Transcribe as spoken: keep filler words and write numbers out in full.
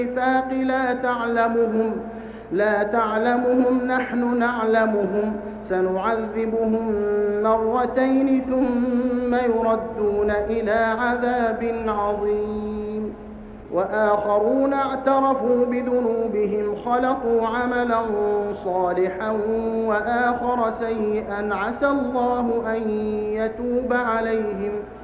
الميثاق لا تعلمهم لا تعلمهم نحن نعلمهم سنعذبهم مرتين ثم يردون إلى عذاب عظيم. وآخرون اعترفوا بذنوبهم خلقوا عملا صالحا وآخر سيئا عسى الله أن يتوب عليهم